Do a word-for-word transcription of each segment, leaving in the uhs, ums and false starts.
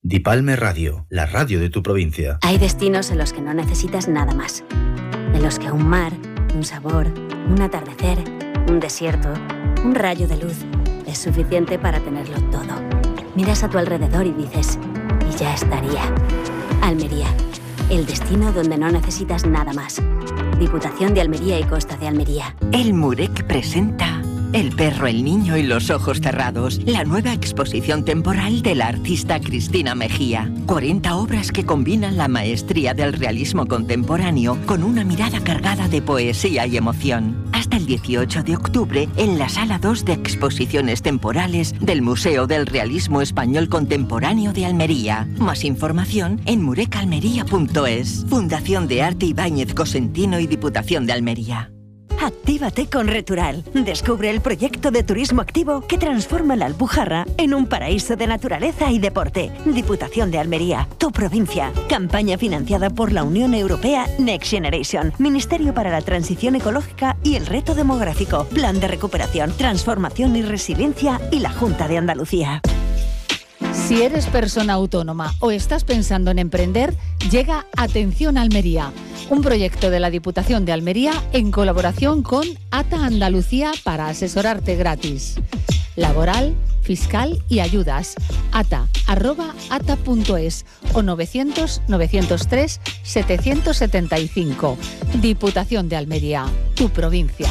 Dipalme Radio, la radio de tu provincia. Hay destinos en los que no necesitas nada más. En los que un mar, un sabor, un atardecer, un desierto, un rayo de luz es suficiente para tenerlo todo. Miras a tu alrededor y dices, y ya estaría. Almería, el destino donde no necesitas nada más. Diputación de Almería y Costa de Almería. El Murec presenta El perro, el niño y los ojos cerrados, la nueva exposición temporal de la artista Cristina Mejía. cuarenta obras que combinan la maestría del realismo contemporáneo con una mirada cargada de poesía y emoción. Hasta el dieciocho de octubre en la Sala dos de Exposiciones Temporales del Museo del Realismo Español Contemporáneo de Almería. Más información en murecalmería punto es. Fundación de Arte Ibáñez Cosentino y Diputación de Almería. Actívate con Retural. Descubre el proyecto de turismo activo que transforma la Alpujarra en un paraíso de naturaleza y deporte. Diputación de Almería, tu provincia. Campaña financiada por la Unión Europea Next Generation, Ministerio para la Transición Ecológica y el Reto Demográfico, Plan de Recuperación, Transformación y Resiliencia y la Junta de Andalucía. Si eres persona autónoma o estás pensando en emprender, llega Atención Almería, un proyecto de la Diputación de Almería en colaboración con ATA Andalucía para asesorarte gratis. Laboral, fiscal y ayudas. ata arroba ata punto es o novecientos novecientos tres setecientos setenta y cinco. Diputación de Almería, tu provincia.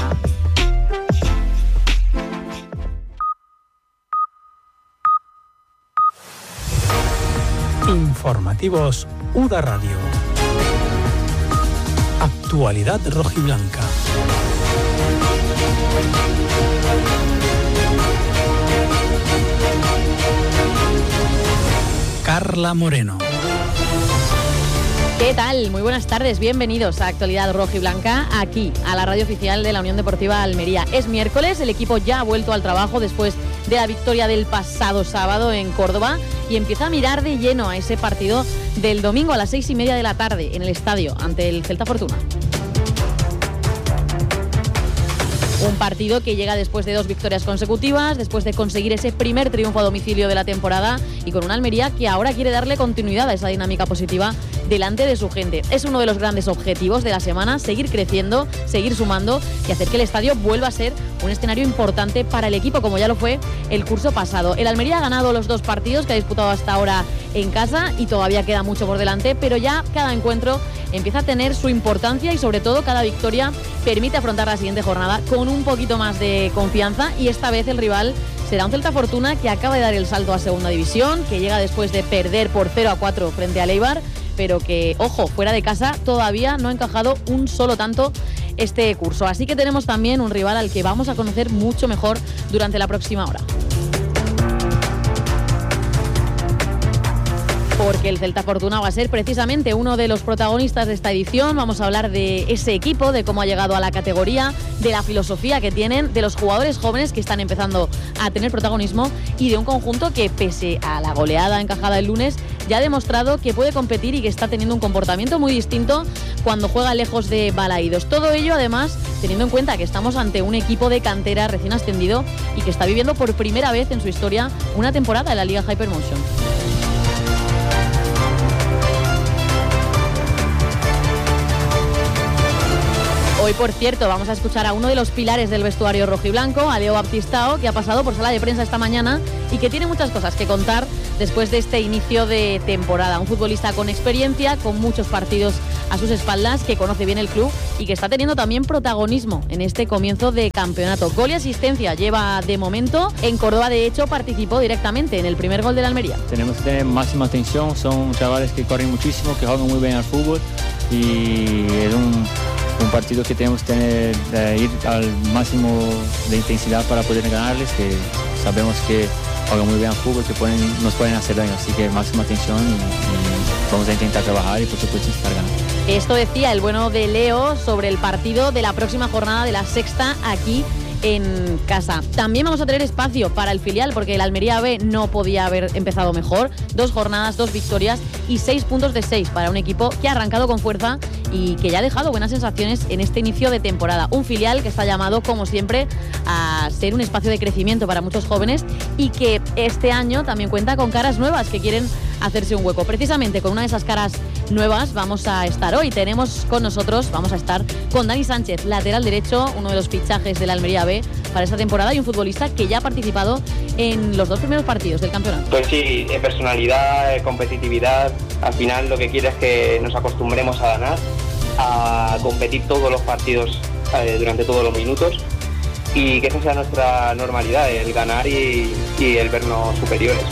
Informativos U D A Radio. Actualidad rojiblanca. Carla Moreno. ¿Qué tal? Muy buenas tardes, bienvenidos a Actualidad Rojiblanca, aquí, a la radio oficial de la Unión Deportiva Almería. Es miércoles, el equipo ya ha vuelto al trabajo después de la victoria del pasado sábado en Córdoba y empieza a mirar de lleno a ese partido del domingo a las seis y media de la tarde en el estadio ante el Celta Fortuna. Un partido que llega después de dos victorias consecutivas, después de conseguir ese primer triunfo a domicilio de la temporada y con una Almería que ahora quiere darle continuidad a esa dinámica positiva delante de su gente. Es uno de los grandes objetivos de la semana, seguir creciendo, seguir sumando y hacer que el estadio vuelva a ser un escenario importante para el equipo, como ya lo fue el curso pasado. El Almería ha ganado los dos partidos que ha disputado hasta ahora en casa y todavía queda mucho por delante, pero ya cada encuentro empieza a tener su importancia y sobre todo cada victoria permite afrontar la siguiente jornada con un poquito más de confianza y esta vez el rival será un Celta Fortuna que acaba de dar el salto a segunda división, que llega después de perder por cero a cuatro frente al Eibar, pero que, ojo, fuera de casa todavía no ha encajado un solo tanto este curso. Así que tenemos también un rival al que vamos a conocer mucho mejor durante la próxima hora. Porque el Celta Fortuna va a ser precisamente uno de los protagonistas de esta edición. Vamos a hablar de ese equipo, de cómo ha llegado a la categoría, de la filosofía que tienen, de los jugadores jóvenes que están empezando a tener protagonismo y de un conjunto que, pese a la goleada encajada el lunes, ya ha demostrado que puede competir y que está teniendo un comportamiento muy distinto cuando juega lejos de Balaídos. Todo ello, además, teniendo en cuenta que estamos ante un equipo de cantera recién ascendido y que está viviendo por primera vez en su historia una temporada en la Liga Hypermotion. Hoy, por cierto, vamos a escuchar a uno de los pilares del vestuario rojiblanco, a Leo Baptistao, que ha pasado por sala de prensa esta mañana y que tiene muchas cosas que contar después de este inicio de temporada. Un futbolista con experiencia, con muchos partidos a sus espaldas, que conoce bien el club y que está teniendo también protagonismo en este comienzo de campeonato. Gol y asistencia lleva de momento. En Córdoba, de hecho, participó directamente en el primer gol de la Almería. Tenemos que tener máxima atención, son chavales que corren muchísimo, que juegan muy bien al fútbol y es un... un partido que tenemos que tener, eh, ir al máximo de intensidad para poder ganarles, que sabemos que juegan muy bien al fútbol, que pueden, nos pueden hacer daño, así que máxima atención y, y vamos a intentar trabajar y por supuesto estar ganando. Esto decía el bueno de Leo sobre el partido de la próxima jornada de la sexta aquí en casa. También vamos a tener espacio para el filial porque el Almería B no podía haber empezado mejor. Dos jornadas, dos victorias y seis puntos de seis para un equipo que ha arrancado con fuerza y que ya ha dejado buenas sensaciones en este inicio de temporada. Un filial que está llamado, como siempre, a ser un espacio de crecimiento para muchos jóvenes y que este año también cuenta con caras nuevas que quieren hacerse un hueco. Precisamente con una de esas caras nuevas vamos a estar hoy. Tenemos con nosotros, vamos a estar con Dani Sánchez, lateral derecho, uno de los fichajes del Almería B para esta temporada y un futbolista que ya ha participado en los dos primeros partidos del campeonato. Pues sí, personalidad, competitividad. Al final lo que quiere es que nos acostumbremos a ganar, a competir todos los partidos eh, durante todos los minutos y que esa sea nuestra normalidad, el ganar y, y el vernos superiores.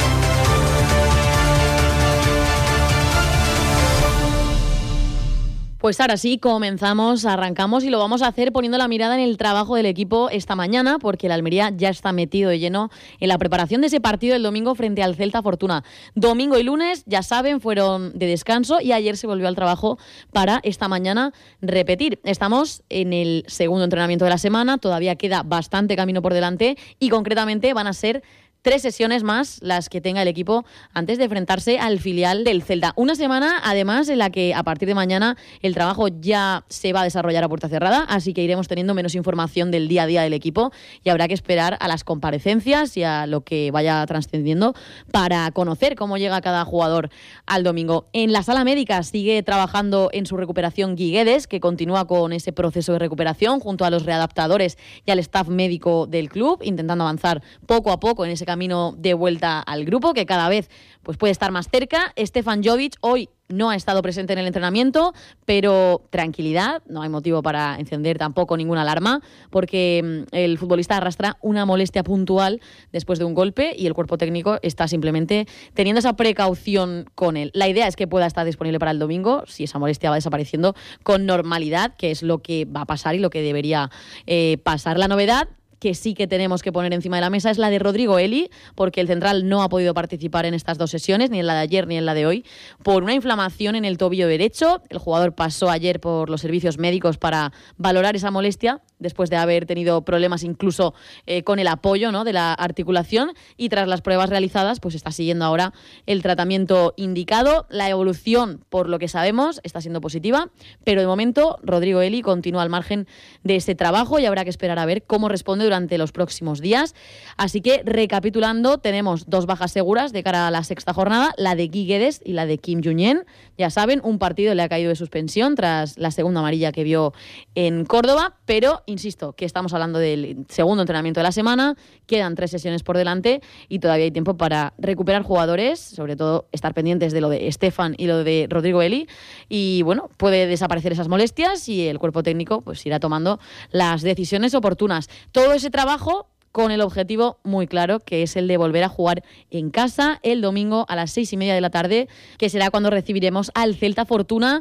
Pues ahora sí, comenzamos, arrancamos y lo vamos a hacer poniendo la mirada en el trabajo del equipo esta mañana, porque el Almería ya está metido de lleno en la preparación de ese partido del domingo frente al Celta Fortuna. Domingo y lunes, ya saben, fueron de descanso y ayer se volvió al trabajo para esta mañana repetir. Estamos en el segundo entrenamiento de la semana, todavía queda bastante camino por delante y concretamente van a ser tres sesiones más las que tenga el equipo antes de enfrentarse al filial del Celta. Una semana, además, en la que a partir de mañana el trabajo ya se va a desarrollar a puerta cerrada, así que iremos teniendo menos información del día a día del equipo y habrá que esperar a las comparecencias y a lo que vaya trascendiendo para conocer cómo llega cada jugador al domingo. En la sala médica sigue trabajando en su recuperación Guy Guedes, que continúa con ese proceso de recuperación junto a los readaptadores y al staff médico del club, intentando avanzar poco a poco en ese camino de vuelta al grupo, que cada vez pues, puede estar más cerca. Stefan Jovic hoy no ha estado presente en el entrenamiento, pero tranquilidad, no hay motivo para encender tampoco ninguna alarma, porque el futbolista arrastra una molestia puntual después de un golpe y el cuerpo técnico está simplemente teniendo esa precaución con él. La idea es que pueda estar disponible para el domingo, si esa molestia va desapareciendo con normalidad, que es lo que va a pasar y lo que debería eh, pasar. La novedad que sí que tenemos que poner encima de la mesa es la de Rodrigo Eli, porque el central no ha podido participar en estas dos sesiones, ni en la de ayer ni en la de hoy, por una inflamación en el tobillo derecho. El jugador pasó ayer por los servicios médicos para valorar esa molestia, después de haber tenido problemas incluso eh, con el apoyo, ¿no?, de la articulación, y tras las pruebas realizadas, pues está siguiendo ahora el tratamiento indicado. La evolución, por lo que sabemos, está siendo positiva, pero de momento Rodrigo Eli continúa al margen de ese trabajo y habrá que esperar a ver cómo responde durante los próximos días. Así que, recapitulando, tenemos dos bajas seguras de cara a la sexta jornada, la de Guy Guedes y la de Kim Junyent. Ya saben, un partido le ha caído de suspensión tras la segunda amarilla que vio en Córdoba, pero insisto que estamos hablando del segundo entrenamiento de la semana, quedan tres sesiones por delante y todavía hay tiempo para recuperar jugadores, sobre todo estar pendientes de lo de Stefan y lo de Rodrigo Eli, y bueno, puede desaparecer esas molestias y el cuerpo técnico pues irá tomando las decisiones oportunas. Todo ese trabajo con el objetivo muy claro, que es el de volver a jugar en casa el domingo a las seis y media de la tarde, que será cuando recibiremos al Celta Fortuna,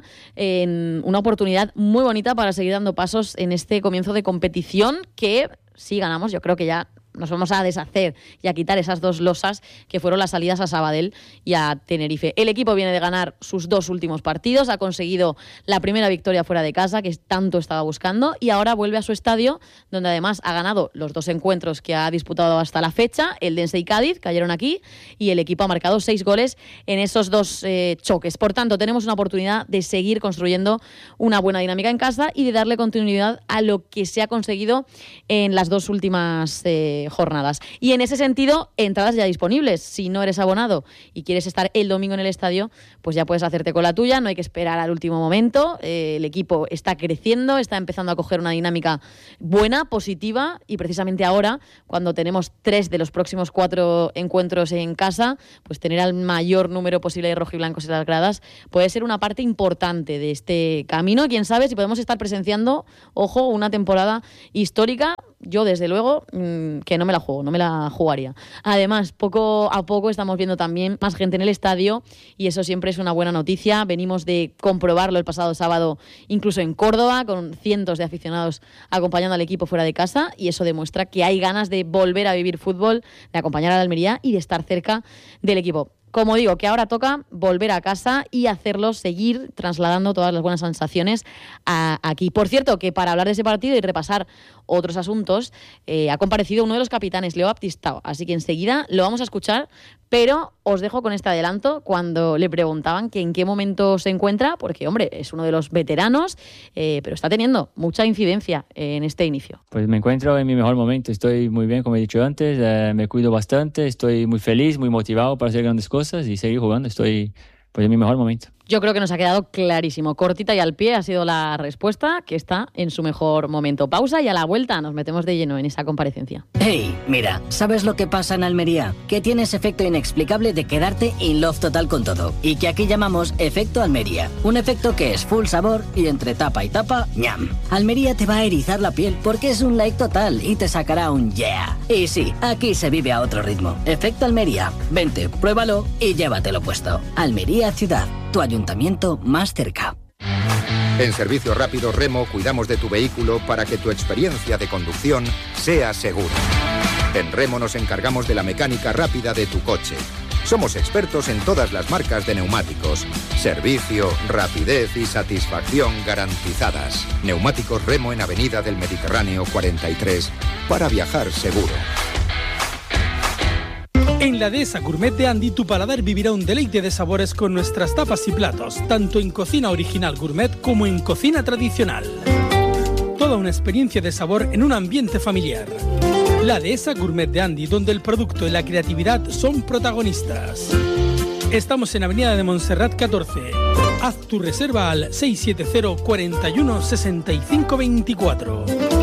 en una oportunidad muy bonita para seguir dando pasos en este comienzo de competición, que si ganamos yo creo que ya nos vamos a deshacer y a quitar esas dos losas que fueron las salidas a Sabadell y a Tenerife. El equipo viene de ganar sus dos últimos partidos, ha conseguido la primera victoria fuera de casa, que tanto estaba buscando, y ahora vuelve a su estadio, donde además ha ganado los dos encuentros que ha disputado hasta la fecha, el Dense y Cádiz, cayeron aquí, y el equipo ha marcado seis goles en esos dos eh, choques. Por tanto, tenemos una oportunidad de seguir construyendo una buena dinámica en casa y de darle continuidad a lo que se ha conseguido en las dos últimas eh, jornadas. Y en ese sentido, entradas ya disponibles. Si no eres abonado y quieres estar el domingo en el estadio, pues ya puedes hacerte con la tuya, no hay que esperar al último momento. Eh, el equipo está creciendo, está empezando a coger una dinámica buena, positiva, y precisamente ahora, cuando tenemos tres de los próximos cuatro encuentros en casa, pues tener al mayor número posible de rojiblancos en las gradas puede ser una parte importante de este camino. Quién sabe si podemos estar presenciando, ojo, una temporada histórica. Yo, desde luego, mmm, que no me la juego, no me la jugaría. Además, poco a poco estamos viendo también más gente en el estadio y eso siempre es una buena noticia. Venimos de comprobarlo el pasado sábado, incluso en Córdoba, con cientos de aficionados acompañando al equipo fuera de casa, y eso demuestra que hay ganas de volver a vivir fútbol, de acompañar a la Almería y de estar cerca del equipo. Como digo, que ahora toca volver a casa y hacerlo, seguir trasladando todas las buenas sensaciones a, aquí. Por cierto, que para hablar de ese partido y repasar otros asuntos, eh, ha comparecido uno de los capitanes, Leo Baptistao. Así que enseguida lo vamos a escuchar, pero os dejo con este adelanto cuando le preguntaban que en qué momento se encuentra, porque, hombre, es uno de los veteranos, eh, pero está teniendo mucha incidencia en este inicio. Pues me encuentro en mi mejor momento. Estoy muy bien, como he dicho antes, eh, me cuido bastante, estoy muy feliz, muy motivado para hacer grandes cosas y seguir jugando. Estoy pues en mi mejor momento. Yo creo que nos ha quedado clarísimo. Cortita y al pie ha sido la respuesta, que está en su mejor momento. Pausa y a la vuelta nos metemos de lleno en esa comparecencia. Hey, mira, ¿sabes lo que pasa en Almería? Que tiene ese efecto inexplicable de quedarte in love total con todo. Y que aquí llamamos efecto Almería. Un efecto que es full sabor y entre tapa y tapa, ñam. Almería te va a erizar la piel porque es un like total y te sacará un yeah. Y sí, aquí se vive a otro ritmo. Efecto Almería. Vente, pruébalo y llévatelo puesto. Almería Ciudad. Tu ayuntamiento más cerca. En Servicio Rápido Remo cuidamos de tu vehículo para que tu experiencia de conducción sea segura. En Remo nos encargamos de la mecánica rápida de tu coche. Somos expertos en todas las marcas de neumáticos. Servicio, rapidez y satisfacción garantizadas. Neumáticos Remo en Avenida del Mediterráneo cuarenta y tres para viajar seguro. En la Dehesa Gourmet de Andy, tu paladar vivirá un deleite de sabores con nuestras tapas y platos, tanto en cocina original gourmet como en cocina tradicional. Toda una experiencia de sabor en un ambiente familiar. La Dehesa Gourmet de Andy, donde el producto y la creatividad son protagonistas. Estamos en Avenida de Montserrat catorce. Haz tu reserva al seis siete cero, cuarenta y uno, sesenta y cinco veinticuatro.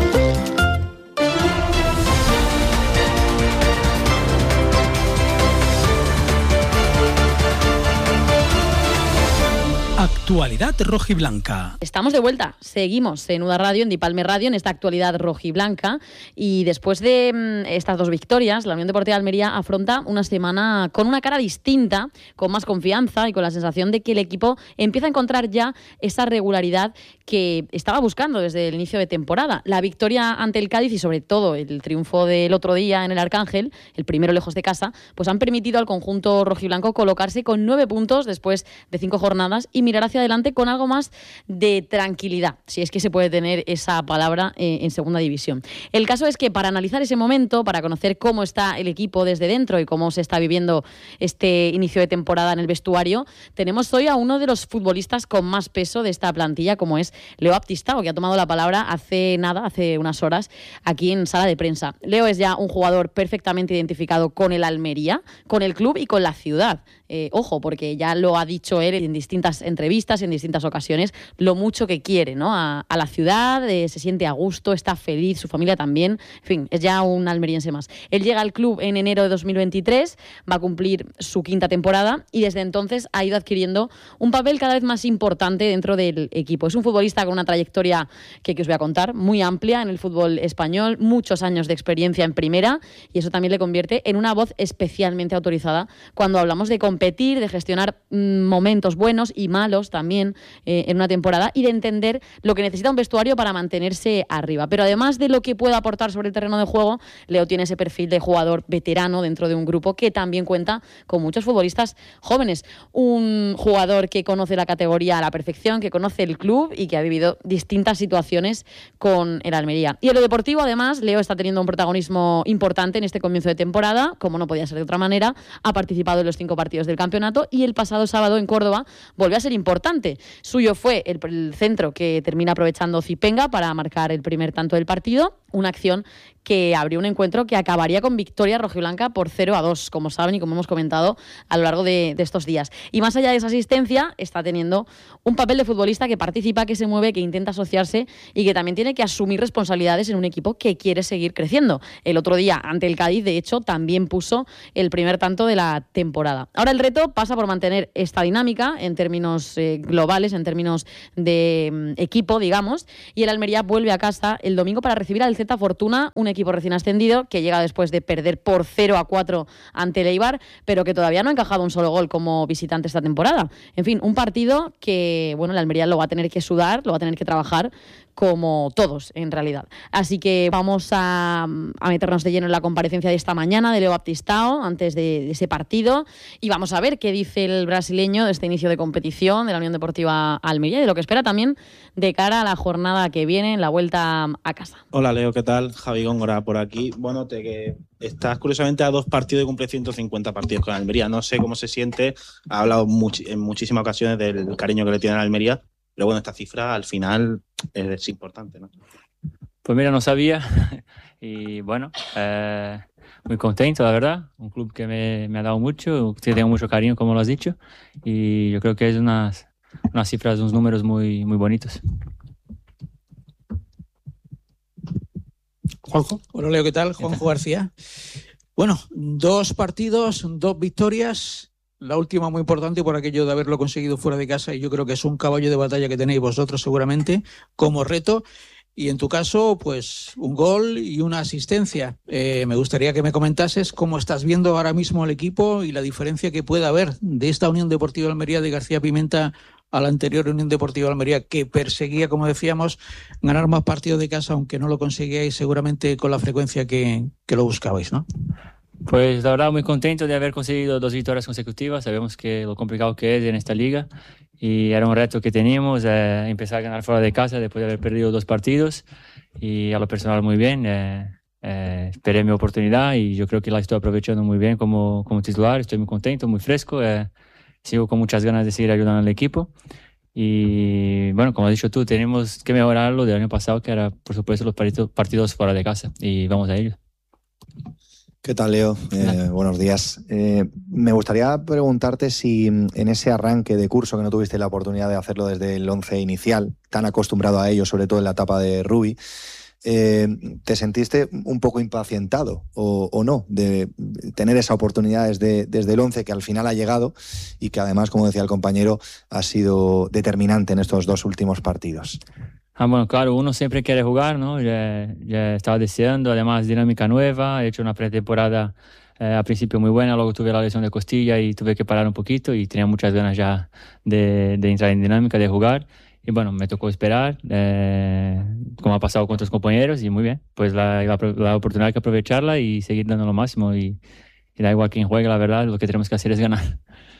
Actualidad rojiblanca. Estamos de vuelta, seguimos en Uda Radio, en Dipalme Radio, en esta actualidad rojiblanca, y después de mmm, estas dos victorias, la Unión Deportiva de Almería afronta una semana con una cara distinta, con más confianza y con la sensación de que el equipo empieza a encontrar ya esa regularidad que estaba buscando desde el inicio de temporada. La victoria ante el Cádiz y sobre todo el triunfo del otro día en el Arcángel, el primero lejos de casa, pues han permitido al conjunto rojiblanco colocarse con nueve puntos después de cinco jornadas y mirar hacia adelante con algo más de tranquilidad, si es que se puede tener esa palabra eh, en segunda división. El caso es que para analizar ese momento, para conocer cómo está el equipo desde dentro y cómo se está viviendo este inicio de temporada en el vestuario, tenemos hoy a uno de los futbolistas con más peso de esta plantilla, como es Leo Baptistao, que ha tomado la palabra hace nada, hace unas horas, aquí en sala de prensa. Leo es ya un jugador perfectamente identificado con el Almería, con el club y con la ciudad. Eh, ojo, porque ya lo ha dicho él en distintas entrevistas, en distintas ocasiones, lo mucho que quiere, ¿no? a, a la ciudad, eh, se siente a gusto, está feliz, su familia también, en fin, es ya un almeriense más. Él llega al club en enero de dos mil veintitrés, va a cumplir su quinta temporada y desde entonces ha ido adquiriendo un papel cada vez más importante dentro del equipo. Es un futbolista con una trayectoria que, que os voy a contar, muy amplia en el fútbol español, muchos años de experiencia en primera, y eso también le convierte en una voz especialmente autorizada cuando hablamos de competir, de gestionar mmm, momentos buenos y malos también eh, en una temporada y de entender lo que necesita un vestuario para mantenerse arriba. Pero además de lo que puede aportar sobre el terreno de juego, Leo tiene ese perfil de jugador veterano dentro de un grupo que también cuenta con muchos futbolistas jóvenes. Un jugador que conoce la categoría a la perfección, que conoce el club y que ha vivido distintas situaciones con el Almería. Y en lo deportivo, además, Leo está teniendo un protagonismo importante en este comienzo de temporada, como no podía ser de otra manera. Ha participado en los cinco partidos del campeonato y el pasado sábado en Córdoba volvió a ser importante. Suyo fue el, el centro que termina aprovechando Zipenga para marcar el primer tanto del partido, una acción que abrió un encuentro que acabaría con victoria rojiblanca por cero a dos, como saben y como hemos comentado a lo largo de, de estos días. Y más allá de esa asistencia, está teniendo un papel de futbolista que participa, que se mueve, que intenta asociarse y que también tiene que asumir responsabilidades en un equipo que quiere seguir creciendo. El otro día, ante el Cádiz, de hecho, también puso el primer tanto de la temporada. Ahora el reto pasa por mantener esta dinámica en términos eh, globales, en términos de eh, equipo, digamos, y el Almería vuelve a casa el domingo para recibir al Z Fortuna, un equipo recién ascendido que llega después de perder por cero a cuatro ante el Eibar, pero que todavía no ha encajado un solo gol como visitante esta temporada. En fin, un partido que, bueno, el Almería lo va a tener que sudar, lo va a tener que trabajar como todos, en realidad. Así que vamos a, a meternos de lleno en la comparecencia de esta mañana de Leo Baptistao, antes de, de ese partido, y vamos a ver qué dice el brasileño de este inicio de competición de la Unión Deportiva Almería y de lo que espera también de cara a la jornada que viene, en la vuelta a casa. Hola Leo, ¿qué tal? Javi Góngora por aquí. Bueno, te que estás curiosamente a dos partidos de cumplir ciento cincuenta partidos con Almería. No sé cómo se siente, ha hablado much- en muchísimas ocasiones del cariño que le tiene a Almería, pero bueno, esta cifra al final es importante, ¿no? Pues mira, no sabía y bueno, eh, muy contento, la verdad. Un club que me, me ha dado mucho, que tengo mucho cariño, como lo has dicho, y yo creo que es unas, unas cifras, unos números muy, muy bonitos. Juanjo. Hola Leo, ¿qué tal? Juanjo García. Bueno, dos partidos, dos victorias. La última muy importante por aquello de haberlo conseguido fuera de casa, y yo creo que es un caballo de batalla que tenéis vosotros seguramente como reto. Y en tu caso, pues un gol y una asistencia. Eh, me gustaría que me comentases cómo estás viendo ahora mismo el equipo y la diferencia que puede haber de esta Unión Deportiva Almería de García Pimenta a la anterior Unión Deportiva Almería, que perseguía, como decíamos, ganar más partidos de casa, aunque no lo conseguíais seguramente con la frecuencia que, que lo buscabais, ¿no? Pues la verdad muy contento de haber conseguido dos victorias consecutivas. Sabemos que lo complicado que es en esta liga y era un reto que teníamos, eh, empezar a ganar fuera de casa después de haber perdido dos partidos, y a lo personal muy bien. Eh, eh, esperé mi oportunidad y yo creo que la estoy aprovechando muy bien como, como titular. Estoy muy contento, muy fresco, eh, sigo con muchas ganas de seguir ayudando al equipo. Y bueno, como has dicho tú, tenemos que mejorar lo del año pasado, que era por supuesto los partidos, partidos fuera de casa, y vamos a ello. ¿Qué tal, Leo? Eh, buenos días. Eh, me gustaría preguntarte si en ese arranque de curso, que no tuviste la oportunidad de hacerlo desde el once inicial, tan acostumbrado a ello, sobre todo en la etapa de Rubi, eh, ¿te sentiste un poco impacientado o, o no de tener esa oportunidad desde, desde el once, que al final ha llegado y que además, como decía el compañero, ha sido determinante en estos dos últimos partidos? Ah, bueno, claro, uno siempre quiere jugar, ¿no? Ya, ya estaba deseando, además dinámica nueva, he hecho una pretemporada eh, al principio muy buena, luego tuve la lesión de costilla y tuve que parar un poquito y tenía muchas ganas ya de, de entrar en dinámica, de jugar, y bueno, me tocó esperar, eh, como ha pasado con otros compañeros, y muy bien, pues la, la, la oportunidad hay que aprovecharla y seguir dando lo máximo, y, y da igual quién juegue, la verdad, lo que tenemos que hacer es ganar.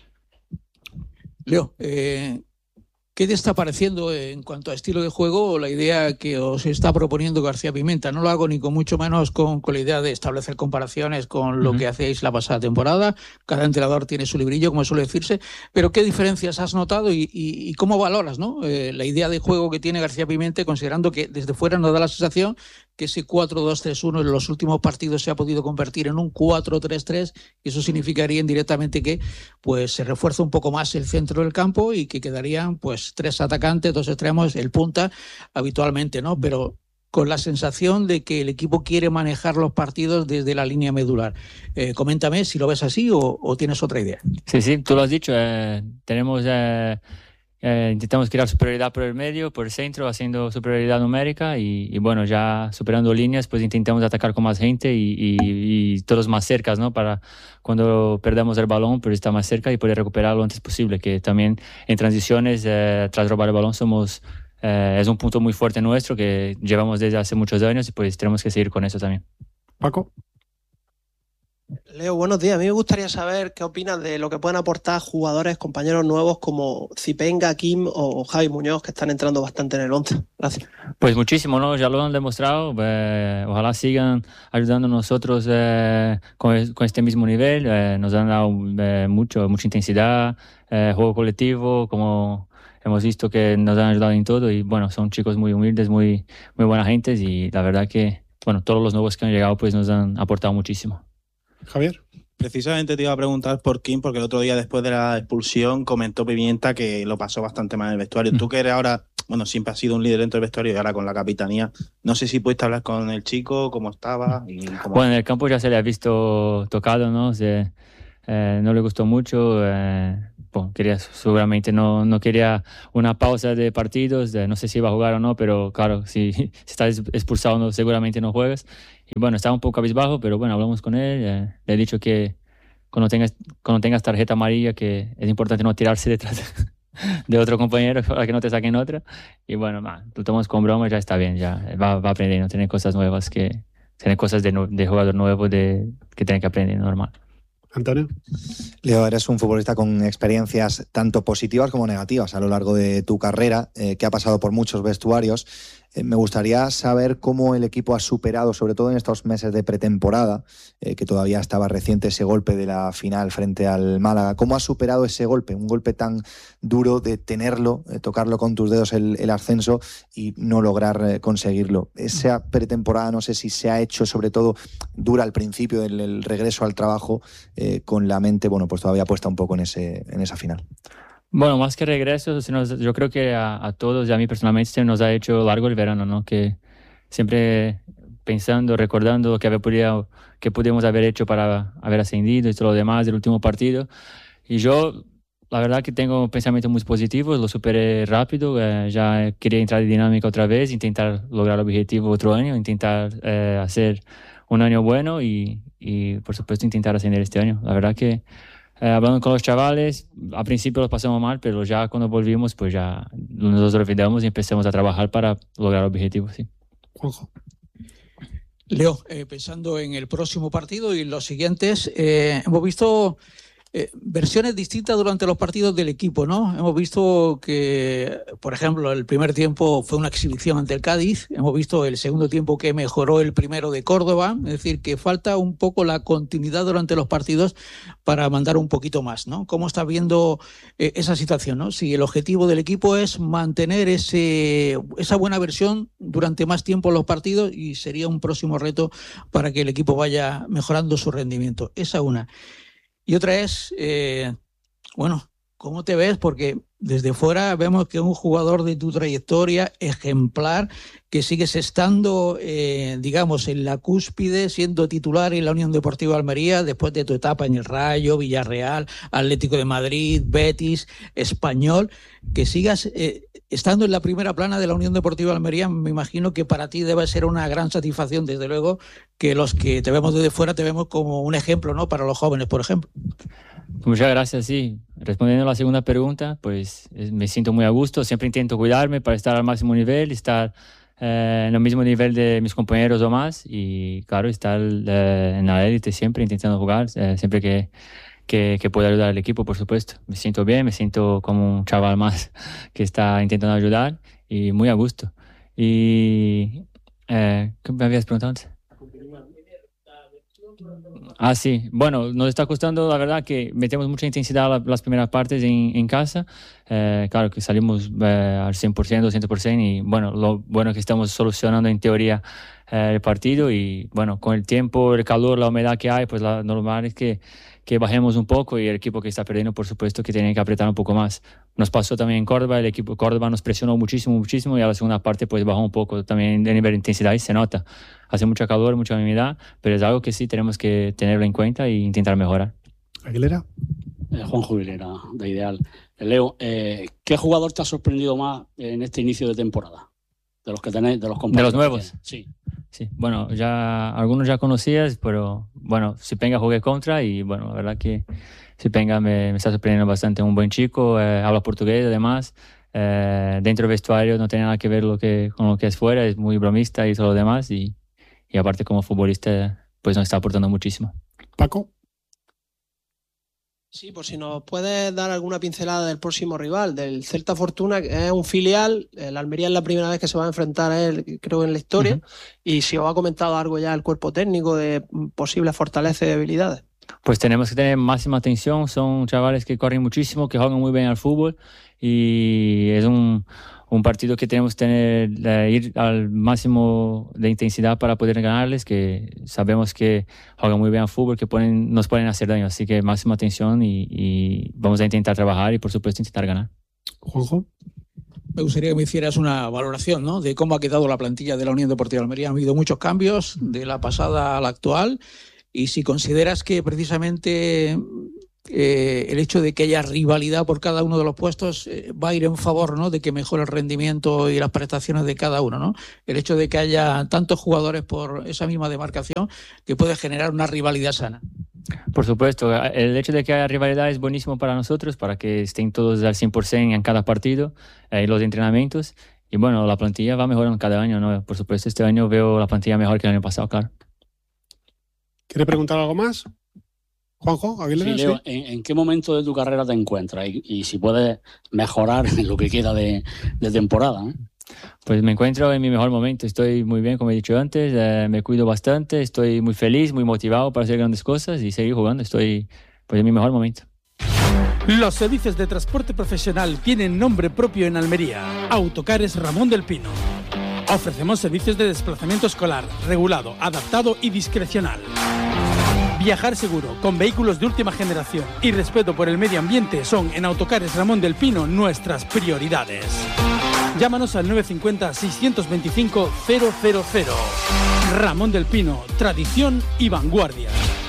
Leo, eh... ¿qué te está pareciendo en cuanto a estilo de juego o la idea que os está proponiendo García Pimenta? No lo hago ni con mucho menos con, con la idea de establecer comparaciones con lo uh-huh. que hacéis la pasada temporada. Cada entrenador tiene su librillo, como suele decirse. Pero ¿qué diferencias has notado y, y, y cómo valoras, ¿no? eh, la idea de juego que tiene García Pimenta, considerando que desde fuera nos da la sensación que ese cuatro dos tres uno en los últimos partidos se ha podido convertir en un cuatro tres tres, y eso significaría indirectamente que pues se refuerza un poco más el centro del campo y que quedarían pues tres atacantes, dos extremos, el punta habitualmente, ¿no? Pero con la sensación de que el equipo quiere manejar los partidos desde la línea medular. Eh, coméntame si lo ves así o, o tienes otra idea. Sí, sí, tú lo has dicho, eh, tenemos... Eh... Eh, intentamos crear superioridad por el medio, por el centro, haciendo superioridad numérica y, y bueno, ya superando líneas, pues intentamos atacar con más gente y, y, y todos más cerca, ¿no? Para cuando perdamos el balón, pues estar más cerca y poder recuperarlo lo antes posible, que también en transiciones, eh, tras robar el balón, somos eh, es un punto muy fuerte nuestro que llevamos desde hace muchos años y pues tenemos que seguir con eso también. Paco. Leo, buenos días. A mí me gustaría saber qué opinas de lo que pueden aportar jugadores, compañeros nuevos como Zipenga, Kim o Javi Muñoz, que están entrando bastante en el once. Gracias. Pues muchísimo, ¿no? Ya lo han demostrado. Eh, ojalá sigan ayudando a nosotros eh, con, con este mismo nivel. Eh, nos han dado eh, mucho, mucha intensidad, eh, juego colectivo, como hemos visto que nos han ayudado en todo. Y bueno, son chicos muy humildes, muy, muy buenas gentes y la verdad que, bueno, todos los nuevos que han llegado pues nos han aportado muchísimo. Javier. Precisamente te iba a preguntar por Kim, porque el otro día después de la expulsión comentó Pimienta que lo pasó bastante mal en el vestuario. Mm. Tú que eres ahora, bueno, siempre has sido un líder dentro del vestuario y ahora con la capitanía, no sé si pudiste hablar con el chico, cómo estaba. Y cómo... Bueno, en el campo ya se le ha visto tocado, ¿no? Se, eh, no le gustó mucho. Eh, bueno, quería, seguramente no, no quería una pausa de partidos, de, no sé si iba a jugar o no, pero claro, si, si estás expulsado no, seguramente no juegas. Y bueno, estaba un poco cabizbajo, pero bueno, hablamos con él, eh, le he dicho que cuando tengas, cuando tengas tarjeta amarilla que es importante no tirarse detrás de otro compañero para que no te saquen otra. Y bueno, man, lo tomas con broma, ya está bien, ya va, va aprendiendo, tiene cosas nuevas, que tiene cosas de, de jugador nuevo de, que tiene que aprender, normal. Antonio. Leo, eres un futbolista con experiencias tanto positivas como negativas a lo largo de tu carrera, eh, que ha pasado por muchos vestuarios. Eh, me gustaría saber cómo el equipo ha superado, sobre todo en estos meses de pretemporada, eh, que todavía estaba reciente ese golpe de la final frente al Málaga. ¿Cómo ha superado ese golpe? Un golpe tan duro de tenerlo, eh, tocarlo con tus dedos el, el ascenso y no lograr eh, conseguirlo. Esa pretemporada, no sé si se ha hecho sobre todo dura al principio del el regreso al trabajo, eh, con la mente, bueno, pues todavía puesta un poco en, ese, en esa final. Bueno, más que regreso, yo creo que a, a todos y a mí personalmente se nos ha hecho largo el verano, ¿no? Que siempre pensando, recordando lo que, había podido, que pudimos haber hecho para haber ascendido y todo lo demás del último partido. Y yo, la verdad que tengo pensamientos muy positivos, lo superé rápido, eh, ya quería entrar en dinámica otra vez, intentar lograr el objetivo otro año, intentar eh, hacer un año bueno y, y, por supuesto, intentar ascender este año. La verdad que Eh, hablando con los chavales, al principio lo pasamos mal, pero ya cuando volvimos, pues ya nos olvidamos y empezamos a trabajar para lograr el objetivo, sí. Juanjo. Leo, eh, pensando en el próximo partido y los siguientes, eh, hemos visto eh, versiones distintas durante los partidos del equipo, ¿no? Hemos visto que, por ejemplo, el primer tiempo fue una exhibición ante el Cádiz, hemos visto el segundo tiempo que mejoró el primero de Córdoba, es decir, que falta un poco la continuidad durante los partidos para mandar un poquito más, ¿no? ¿Cómo estás viendo eh, esa situación, ¿no? Si el objetivo del equipo es mantener ese, esa buena versión durante más tiempo en los partidos, y sería un próximo reto para que el equipo vaya mejorando su rendimiento. Esa una. Y otra es, eh, bueno, ¿cómo te ves? Porque desde fuera vemos que un jugador de tu trayectoria ejemplar, que sigues estando, eh, digamos, en la cúspide, siendo titular en la Unión Deportiva Almería, después de tu etapa en el Rayo, Villarreal, Atlético de Madrid, Betis, Español, que sigas eh, estando en la primera plana de la Unión Deportiva Almería. Me imagino que para ti debe ser una gran satisfacción, desde luego, que los que te vemos desde fuera te vemos como un ejemplo, ¿no? Para los jóvenes, por ejemplo. Muchas gracias, sí. Respondiendo a la segunda pregunta, pues me siento muy a gusto, siempre intento cuidarme para estar al máximo nivel, estar eh, en el mismo nivel de mis compañeros o más, y claro, estar eh, en la élite siempre intentando jugar, eh, siempre que, que, que pueda ayudar al equipo, por supuesto. Me siento bien, me siento como un chaval más que está intentando ayudar y muy a gusto. Y eh, ¿qué me habías preguntado antes? Ah, sí. Bueno, nos está costando, la verdad, que metemos mucha intensidad a las primeras partes en, en casa. Eh, claro que salimos eh, al cien por ciento, doscientos por ciento, y bueno, lo bueno es que estamos solucionando en teoría eh, el partido, y bueno, con el tiempo, el calor, la humedad que hay, pues lo normal es que, que bajemos un poco, y el equipo que está perdiendo, por supuesto, que tiene que apretar un poco más. Nos pasó también en Córdoba, el equipo de Córdoba nos presionó muchísimo, muchísimo, y a la segunda parte pues bajó un poco también de nivel de intensidad, y se nota. Hace mucha calor, mucha humedad, pero es algo que sí tenemos que tenerlo en cuenta e intentar mejorar. ¿Aguilera? Eh, Juanjo Aguilera, de Ideal. Eh, Leo, eh, ¿qué jugador te ha sorprendido más en este inicio de temporada? De los que tenéis, de los compañeros. ¿De los nuevos? Sí. Sí, bueno, ya algunos ya conocías, pero bueno, Sipenga jugué contra, y bueno, la verdad que Sipenga me, me está sorprendiendo bastante. Un buen chico, eh, habla portugués además, eh, dentro del vestuario no tiene nada que ver lo que, con lo que es fuera, es muy bromista y todo lo demás, y, y aparte como futbolista pues nos está aportando muchísimo. Paco. Sí, por si nos puedes dar alguna pincelada del próximo rival, del Celta Fortuna, que es un filial. El Almería es la primera vez que se va a enfrentar a él, creo, en la historia. Uh-huh. Y si os ha comentado algo ya el cuerpo técnico de posibles fortalezas y debilidades. Pues tenemos que tener máxima atención. Son chavales que corren muchísimo, que juegan muy bien al fútbol, y es un, un partido que tenemos que tener, eh, ir al máximo de intensidad para poder ganarles, que sabemos que juegan muy bien al fútbol, que pueden, nos pueden hacer daño, así que máxima atención, y, y vamos a intentar trabajar y por supuesto intentar ganar. Juanjo. Me gustaría que me hicieras una valoración, ¿no?, de cómo ha quedado la plantilla de la Unión Deportiva Almería. Ha habido muchos cambios de la pasada a la actual, y si consideras que precisamente eh, el hecho de que haya rivalidad por cada uno de los puestos eh, va a ir en favor, ¿no?, de que mejore el rendimiento y las prestaciones de cada uno, ¿no? El hecho de que haya tantos jugadores por esa misma demarcación, que puede generar una rivalidad sana. Por supuesto, el hecho de que haya rivalidad es buenísimo para nosotros, para que estén todos al cien por ciento en cada partido, en los entrenamientos. Y bueno, la plantilla va mejorando cada año, ¿no? Por supuesto, este año veo la plantilla mejor que el año pasado, claro. ¿Quiere preguntar algo más? Juanjo, Aguilera. Sí, Leo, ¿sí? ¿en, ¿en qué momento de tu carrera te encuentras? Y, y si puedes mejorar en lo que queda de, de temporada, ¿eh? Pues me encuentro en mi mejor momento, estoy muy bien, como he dicho antes, eh, me cuido bastante, estoy muy feliz, muy motivado para hacer grandes cosas y seguir jugando, estoy pues en mi mejor momento. Los servicios de transporte profesional tienen nombre propio en Almería. Autocares Ramón del Pino. Ofrecemos servicios de desplazamiento escolar, regulado, adaptado y discrecional. Viajar seguro, con vehículos de última generación y respeto por el medio ambiente son en Autocares Ramón del Pino nuestras prioridades. Llámanos al nueve cinco cero, seis dos cinco, cero cero cero. Ramón del Pino, tradición y vanguardia.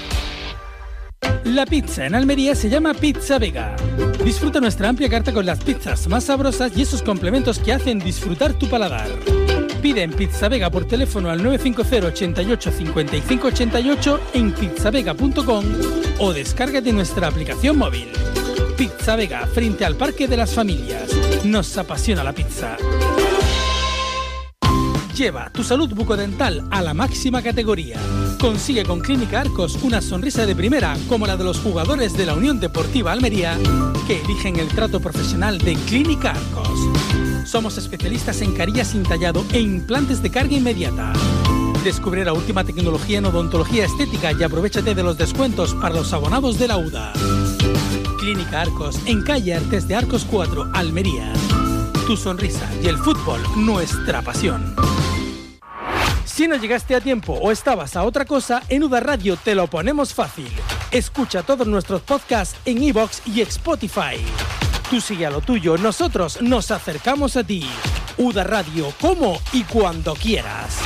La pizza en Almería se llama Pizza Vega. Disfruta nuestra amplia carta con las pizzas más sabrosas y esos complementos que hacen disfrutar tu paladar. Pide en Pizza Vega por teléfono al nueve cinco cero, ochenta y ocho, cincuenta y cinco ochenta y ocho en pizzavega punto com o descárgate nuestra aplicación móvil. Pizza Vega, frente al Parque de las Familias. Nos apasiona la pizza. Lleva tu salud bucodental a la máxima categoría. Consigue con Clínica Arcos una sonrisa de primera como la de los jugadores de la Unión Deportiva Almería que eligen el trato profesional de Clínica Arcos. Somos especialistas en carillas sin tallado e implantes de carga inmediata. Descubre la última tecnología en odontología estética y aprovéchate de los descuentos para los abonados de la U D A. Clínica Arcos, en calle Artes de Arcos cuatro, Almería. Tu sonrisa y el fútbol, nuestra pasión. Si no llegaste a tiempo o estabas a otra cosa, en U D A Radio te lo ponemos fácil. Escucha todos nuestros podcasts en iVoox y Spotify. Tú sigue a lo tuyo, nosotros nos acercamos a ti. U D A Radio, como y cuando quieras.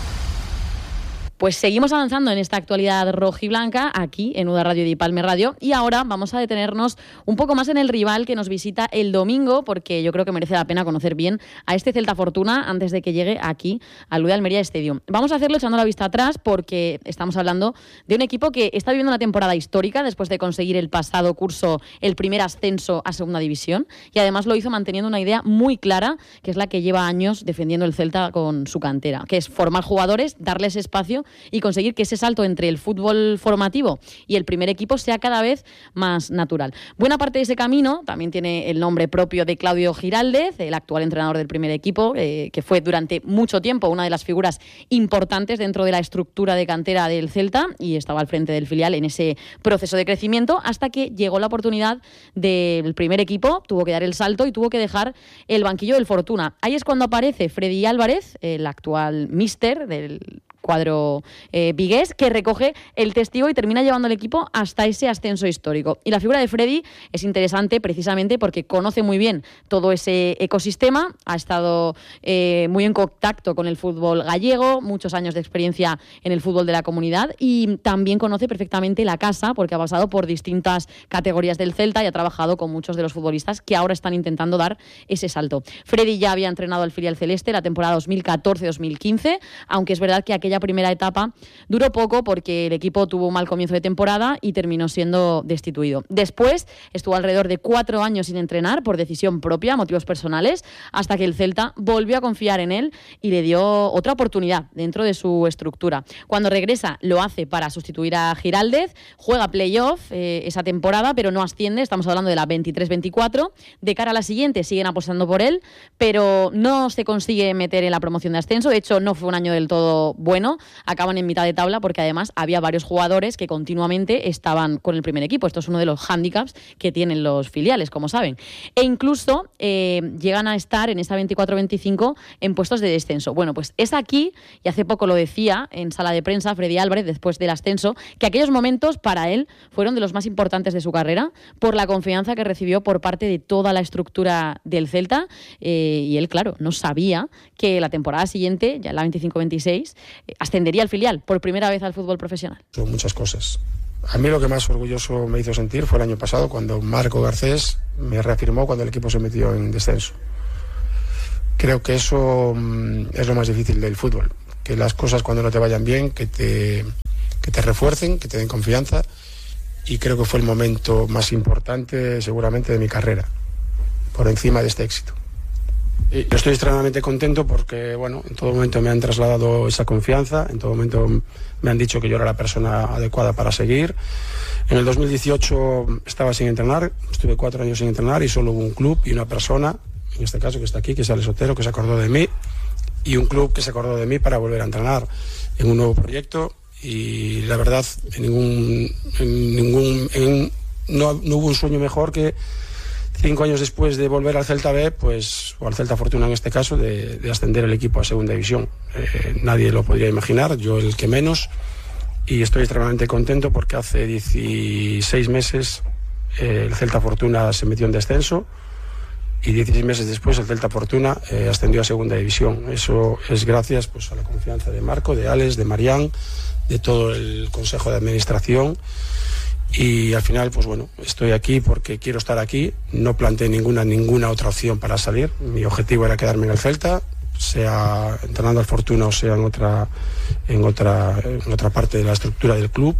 Pues seguimos avanzando en esta actualidad rojiblanca aquí en U D A Radio y Palme Radio, y ahora vamos a detenernos un poco más en el rival que nos visita el domingo, porque yo creo que merece la pena conocer bien a este Celta Fortuna antes de que llegue aquí al U D A Almería Stadium. Vamos a hacerlo echando la vista atrás porque estamos hablando de un equipo que está viviendo una temporada histórica después de conseguir el pasado curso el primer ascenso a Segunda División, y además lo hizo manteniendo una idea muy clara, que es la que lleva años defendiendo el Celta con su cantera, que es formar jugadores, darles espacio y conseguir que ese salto entre el fútbol formativo y el primer equipo sea cada vez más natural. Buena parte de ese camino también tiene el nombre propio de Claudio Giraldez, el actual entrenador del primer equipo, eh, que fue durante mucho tiempo una de las figuras importantes dentro de la estructura de cantera del Celta y estaba al frente del filial en ese proceso de crecimiento hasta que llegó la oportunidad del primer equipo, tuvo que dar el salto y tuvo que dejar el banquillo del Fortuna. Ahí es cuando aparece Freddy Álvarez, el actual míster del cuadro eh, vigués, que recoge el testigo y termina llevando al equipo hasta ese ascenso histórico. Y la figura de Freddy es interesante precisamente porque conoce muy bien todo ese ecosistema, ha estado eh, muy en contacto con el fútbol gallego, muchos años de experiencia en el fútbol de la comunidad, y también conoce perfectamente la casa porque ha pasado por distintas categorías del Celta y ha trabajado con muchos de los futbolistas que ahora están intentando dar ese salto. Freddy ya había entrenado al filial celeste la temporada dos mil catorce dos mil quince, aunque es verdad que aquella primera etapa duró poco porque el equipo tuvo un mal comienzo de temporada y terminó siendo destituido. Después estuvo alrededor de cuatro años sin entrenar por decisión propia, motivos personales, hasta que el Celta volvió a confiar en él y le dio otra oportunidad dentro de su estructura. Cuando regresa lo hace para sustituir a Giraldez, juega playoff eh, esa temporada, pero no asciende, estamos hablando de la veintitrés veinticuatro. De cara a la siguiente siguen apostando por él, pero no se consigue meter en la promoción de ascenso. De hecho, no fue un año del todo bueno. Acaban en mitad de tabla porque además había varios jugadores que continuamente estaban con el primer equipo. Esto es uno de los hándicaps que tienen los filiales, como saben. E incluso eh, llegan a estar en esta veinticuatro veinticinco en puestos de descenso. Bueno, pues es aquí, y hace poco lo decía en sala de prensa Freddy Álvarez después del ascenso, que aquellos momentos para él fueron de los más importantes de su carrera por la confianza que recibió por parte de toda la estructura del Celta, eh, y él, claro, no sabía que la temporada siguiente, ya la veinticinco veintiséis, ascendería al filial por primera vez al fútbol profesional. Son muchas cosas. A mí lo que más orgulloso me hizo sentir fue el año pasado cuando Marco Garcés me reafirmó cuando el equipo se metió en descenso. Creo que eso es lo más difícil del fútbol, que las cosas cuando no te vayan bien, que te, que te refuercen, que te den confianza y creo que fue el momento más importante seguramente de mi carrera, por encima de este éxito. Y yo estoy extremadamente contento porque, bueno, en todo momento me han trasladado esa confianza, en todo momento me han dicho que yo era la persona adecuada para seguir. En el dos mil dieciocho estaba sin entrenar, estuve cuatro años sin entrenar y solo hubo un club y una persona, en este caso que está aquí, que es Alex Otero, que se acordó de mí, y un club que se acordó de mí para volver a entrenar en un nuevo proyecto. Y la verdad, en ningún, en ningún en, no, no hubo un sueño mejor que cinco años después de volver al Celta B, pues, o al Celta Fortuna en este caso, de, de ascender el equipo a segunda división. Eh, nadie lo podría imaginar, yo el que menos, y estoy extremadamente contento porque hace dieciséis meses eh, el Celta Fortuna se metió en descenso y dieciséis meses después el Celta Fortuna eh, ascendió a segunda división. Eso es gracias, pues, a la confianza de Marco, de Alex, de Marián, de todo el Consejo de Administración. Y al final, pues bueno, estoy aquí porque quiero estar aquí. No planteé ninguna, ninguna otra opción para salir. Mi objetivo era quedarme en el Celta, sea entrenando al Fortuna o sea en otra, en otra, en otra parte de la estructura del club.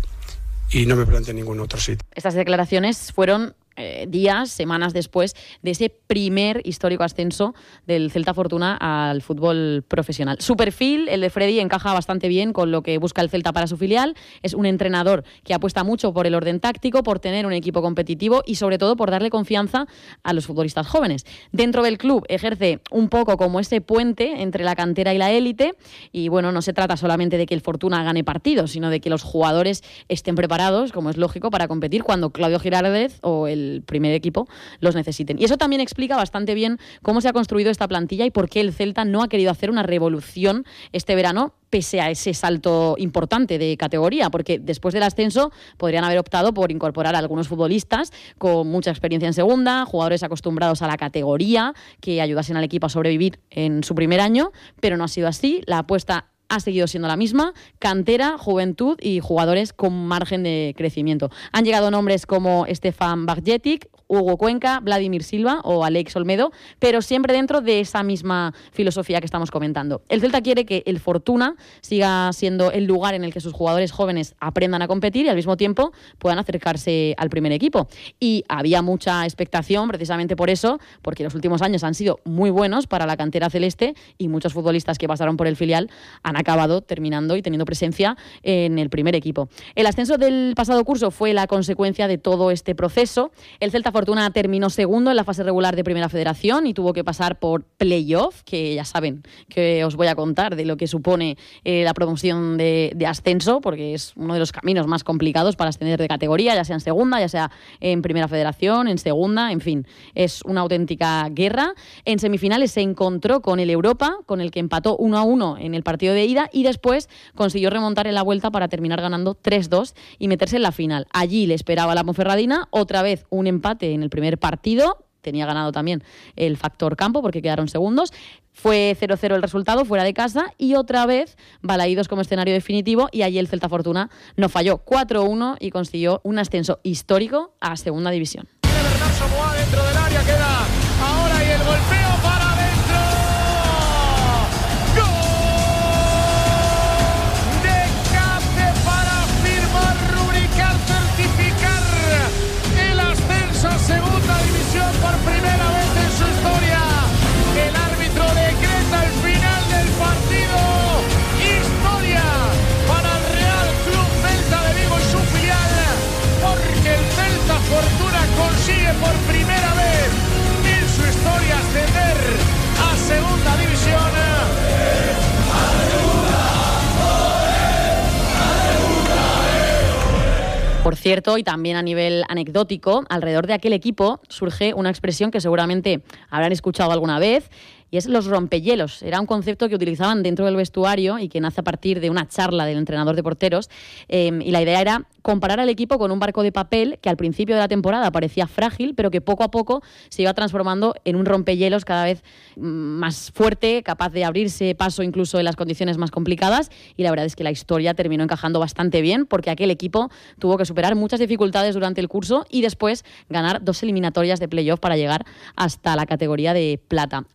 Y no me planteé ningún otro sitio. Estas declaraciones fueron eh, días, semanas después de ese primer histórico ascenso del Celta Fortuna al fútbol profesional. Su perfil, el de Freddy, encaja bastante bien con lo que busca el Celta para su filial. Es un entrenador que apuesta mucho por el orden táctico, por tener un equipo competitivo y sobre todo por darle confianza a los futbolistas jóvenes. Dentro del club ejerce un poco como ese puente entre la cantera y la élite y bueno, no se trata solamente de que el Fortuna gane partidos, sino de que los jugadores estén preparados, como es lógico, para competir cuando Claudio Giraldez o el primer equipo los necesiten. Y eso también explica bastante bien cómo se ha construido esta plantilla y por qué el Celta no ha querido hacer una revolución este verano pese a ese salto importante de categoría, porque después del ascenso podrían haber optado por incorporar a algunos futbolistas con mucha experiencia en segunda, jugadores acostumbrados a la categoría, que ayudasen al equipo a sobrevivir en su primer año, pero no ha sido así. La apuesta ha seguido siendo la misma, cantera, juventud y jugadores con margen de crecimiento. Han llegado nombres como Stefan Bajcetic, Hugo Cuenca, Vladimir Silva o Alex Olmedo, pero siempre dentro de esa misma filosofía que estamos comentando. El Celta quiere que el Fortuna siga siendo el lugar en el que sus jugadores jóvenes aprendan a competir y al mismo tiempo puedan acercarse al primer equipo. Y había mucha expectación precisamente por eso, porque los últimos años han sido muy buenos para la cantera celeste y muchos futbolistas que pasaron por el filial han acabado terminando y teniendo presencia en el primer equipo. El ascenso del pasado curso fue la consecuencia de todo este proceso. El Celta Fortuna terminó segundo en la fase regular de Primera Federación y tuvo que pasar por playoff, que ya saben que os voy a contar de lo que supone eh, la promoción de, de ascenso, porque es uno de los caminos más complicados para ascender de categoría, ya sea en segunda, ya sea en Primera Federación, en segunda, en fin, es una auténtica guerra. En semifinales se encontró con el Europa, con el que empató uno a uno en el partido de ida y después consiguió remontar en la vuelta para terminar ganando tres dos y meterse en la final. Allí le esperaba la Ponferradina, otra vez un empate en el primer partido, tenía ganado también el factor campo porque quedaron segundos. Fue cero cero el resultado fuera de casa y otra vez Balaídos como escenario definitivo y allí el Celta Fortuna no falló, cuatro uno y consiguió un ascenso histórico a segunda división. Dentro del área queda ahora y el golpeo para adentro. ¡Gol! De Cace para firmar, rubricar, certificar el ascenso a segunda división por primera vez en su historia. El árbitro decreta el final del partido. Historia para el Real Club Celta de Vigo y su filial, porque el Celta Fortuna consigue por primera vez en su historia ascender a segunda división. Por cierto, y también a nivel anecdótico, alrededor de aquel equipo surge una expresión que seguramente habrán escuchado alguna vez, y es los rompehielos. Era un concepto que utilizaban dentro del vestuario y que nace a partir de una charla del entrenador de porteros. Eh, y la idea era comparar al equipo con un barco de papel que al principio de la temporada parecía frágil, pero que poco a poco se iba transformando en un rompehielos cada vez más fuerte, capaz de abrirse paso incluso en las condiciones más complicadas. Y la verdad es que la historia terminó encajando bastante bien, porque aquel equipo tuvo que superar muchas dificultades durante el curso y después ganar dos eliminatorias de playoff para llegar hasta la categoría de plata. Ahora llega el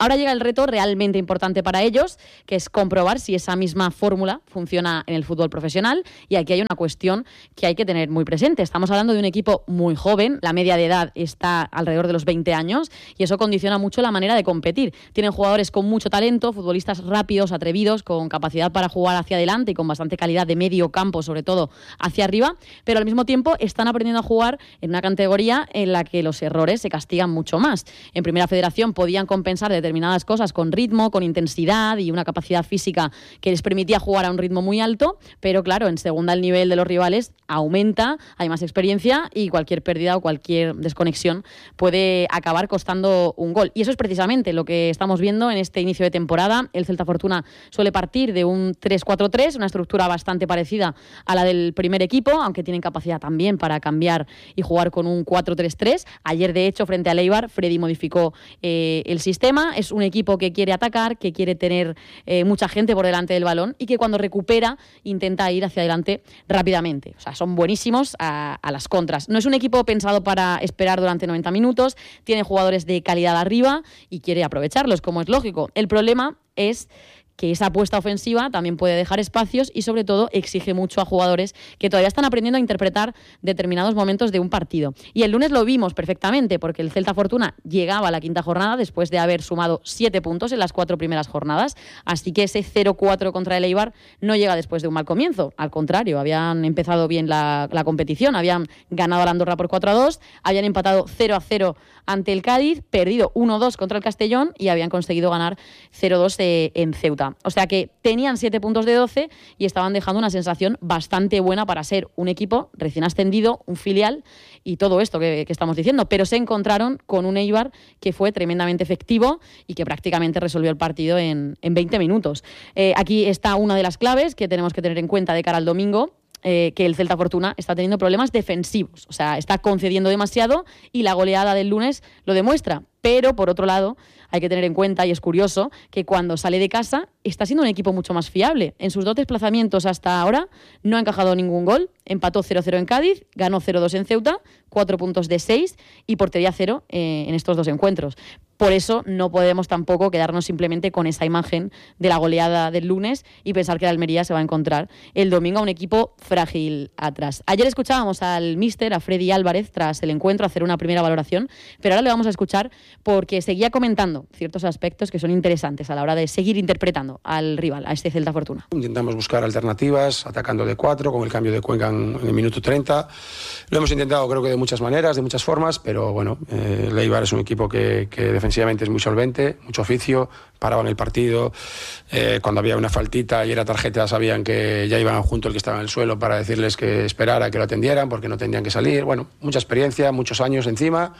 reto realmente importante para ellos, que es comprobar si esa misma fórmula funciona en el fútbol profesional. Y aquí hay una cuestión que hay que tener muy presente. Estamos hablando de un equipo muy joven, la media de edad está alrededor de los veinte años y eso condiciona mucho la manera de competir. Tienen jugadores con mucho talento, futbolistas rápidos, atrevidos, con capacidad para jugar hacia adelante y con bastante calidad de medio campo, sobre todo hacia arriba, pero al mismo tiempo están aprendiendo a jugar en una categoría en la que los errores se castigan mucho más. En Primera Federación podían compensar determinadas cosas con ritmo, con intensidad y una capacidad física que les permitía jugar a un ritmo muy alto, pero claro, en Segunda el nivel de los rivales aumenta, hay más experiencia y cualquier pérdida o cualquier desconexión puede acabar costando un gol. Y eso es precisamente lo que estamos viendo en este inicio de temporada. El Celta Fortuna suele partir de un tres cuatro tres, una estructura bastante parecida a la del primer equipo, aunque tienen capacidad también para cambiar y jugar con un cuatro tres tres. Ayer, de hecho, frente al Eibar, Freddy modificó eh, el sistema. Es un equipo que quiere atacar, que quiere tener eh, mucha gente por delante del balón y que cuando recupera intenta ir hacia adelante rápidamente. O sea, son buenísimos a, a las contras. No es un equipo pensado para esperar durante noventa minutos, tiene jugadores de calidad arriba y quiere aprovecharlos, como es lógico. El problema es que esa apuesta ofensiva también puede dejar espacios y sobre todo exige mucho a jugadores que todavía están aprendiendo a interpretar determinados momentos de un partido. Y el lunes lo vimos perfectamente porque el Celta Fortuna llegaba a la quinta jornada después de haber sumado siete puntos en las cuatro primeras jornadas, así que ese cero cuatro contra el Eibar no llega después de un mal comienzo, al contrario, habían empezado bien la, la competición, habían ganado al Andorra por cuatro a dos, habían empatado cero a cero ante el Cádiz, perdido uno dos contra el Castellón y habían conseguido ganar cero dos eh, en Ceuta. O sea que tenían siete puntos de doce y estaban dejando una sensación bastante buena para ser un equipo recién ascendido, un filial y todo esto que, que estamos diciendo. Pero se encontraron con un Eibar que fue tremendamente efectivo y que prácticamente resolvió el partido en, en veinte minutos. Eh, aquí está una de las claves que tenemos que tener en cuenta de cara al domingo. Eh, que el Celta Fortuna está teniendo problemas defensivos, o sea, está concediendo demasiado y la goleada del lunes lo demuestra. Pero, por otro lado, hay que tener en cuenta, y es curioso, que cuando sale de casa está siendo un equipo mucho más fiable. En sus dos desplazamientos hasta ahora no ha encajado ningún gol, empató cero cero en Cádiz, ganó cero dos en Ceuta, cuatro puntos de seis y portería cero eh, en estos dos encuentros. Por eso no podemos tampoco quedarnos simplemente con esa imagen de la goleada del lunes y pensar que la Almería se va a encontrar el domingo a un equipo frágil atrás. Ayer escuchábamos al míster, a Freddy Álvarez, tras el encuentro hacer una primera valoración, pero ahora le vamos a escuchar porque seguía comentando ciertos aspectos que son interesantes a la hora de seguir interpretando al rival, a este Celta Fortuna. Intentamos buscar alternativas, atacando de cuatro, con el cambio de Cuenca en, en el minuto treinta. Lo hemos intentado creo que de muchas maneras, de muchas formas, pero bueno, eh, el Eibar es un equipo que, que defensivamente es muy solvente, mucho oficio, paraban el partido, eh, cuando había una faltita y era tarjeta sabían que ya iban junto el que estaba en el suelo para decirles que esperara, que lo atendieran porque no tendrían que salir. Bueno, mucha experiencia, muchos años encima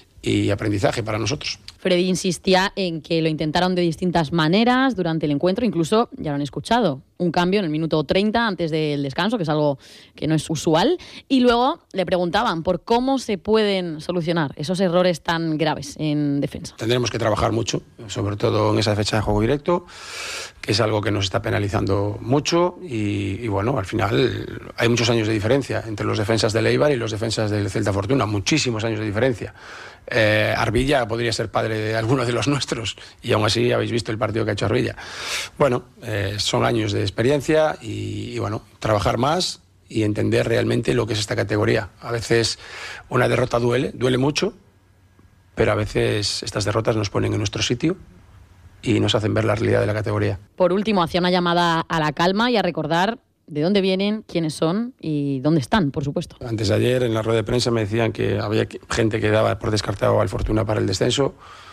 y aprendizaje para nosotros. Freddy insistía en que lo intentaron de distintas maneras durante el encuentro, incluso, ya lo han escuchado, un cambio en el minuto treinta antes del descanso, que es algo que no es usual, y luego le preguntaban por cómo se pueden solucionar esos errores tan graves en defensa. Tendremos que trabajar mucho, sobre todo en esa fecha de juego directo, que es algo que nos está penalizando mucho y, y bueno, al final hay muchos años de diferencia entre los defensas del Eibar y los defensas del Celta Fortuna, muchísimos años de diferencia. Eh, Arbilla podría ser padre de alguno de los nuestros y aún así habéis visto el partido que ha hecho Arbilla. Bueno, eh, son años de experiencia y, y bueno, trabajar más y entender realmente lo que es esta categoría. A veces una derrota duele, duele mucho, pero a veces estas derrotas nos ponen en nuestro sitio y nos hacen ver la realidad de la categoría. Por último, hacía una llamada a la calma y a recordar de dónde vienen, quiénes son y dónde están, por supuesto. Antes de ayer, en la rueda de prensa, me decían que había gente que daba por descartado al Fortuna para el descenso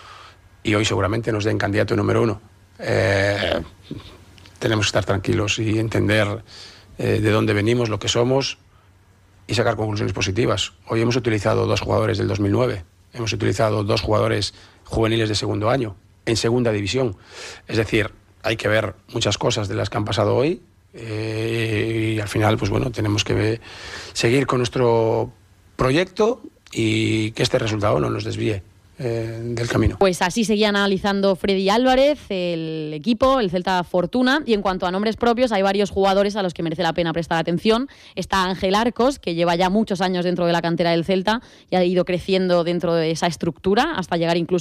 y hoy seguramente nos den candidato número uno. Eh, tenemos que estar tranquilos y entender eh, de dónde venimos, lo que somos y sacar conclusiones positivas. Hoy hemos utilizado dos jugadores del dos mil nueve, hemos utilizado dos jugadores juveniles de segundo año, en segunda división. Es decir, hay que ver muchas cosas de las que han pasado hoy. Eh, y al final, pues bueno, tenemos que seguir con nuestro proyecto y que este resultado no nos desvíe eh, del camino. Pues así seguía analizando Freddy Álvarez, el equipo, el Celta Fortuna, y en cuanto a nombres propios, hay varios jugadores a los que merece la pena prestar atención. Está Ángel Arcos, que lleva ya muchos años dentro de la cantera del Celta y ha ido creciendo dentro de esa estructura hasta llegar incluso a